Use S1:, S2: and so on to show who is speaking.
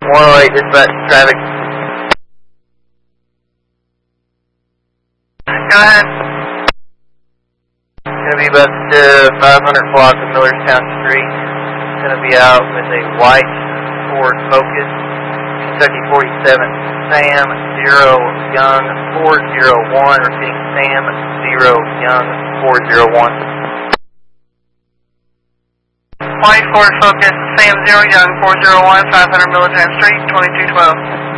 S1: 108, dispatch traffic.
S2: Go ahead.
S1: Going to be about 500 block of Millerstown Street. Going to be out with a white Ford Focus, Kentucky 47, Sam 0 Young 401. Repeating, Sam 0 Young 401.
S2: White Ford Focus, Sam 0 Young 401, 500 Millerstown Street, 2212.